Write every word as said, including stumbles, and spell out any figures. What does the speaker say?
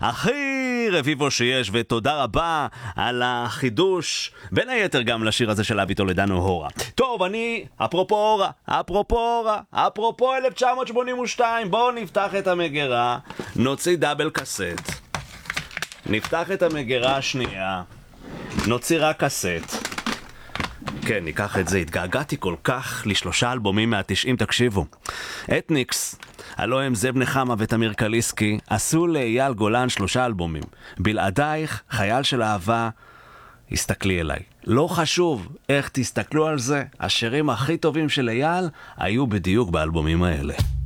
הכי רביבו שיש, ותודה רבה על החידוש, בין היתר גם לשיר הזה של אבי טולדנו הורה. טוב, אני, אפרופו הורה, אפרופו הורה, אפרופו אלף תשע מאות שמונים ושתיים, בואו נפתח את המגירה, נוציא דאבל קסט, נפתח את המגירה השנייה, נוציא רק קסט. כן, ניקח את זה, התגעגעתי כל כך לשלושה אלבומים מהתשעים, תקשיבו. אתניקס, הלוא הם זאב נחמה ותמיר קליסקי, עשו לאייל גולן שלושה אלבומים. בלעדייך, חייל של אהבה, הסתכלי אליי. לא חשוב איך תסתכלו על זה, השירים הכי טובים של אייל היו בדיוק באלבומים האלה.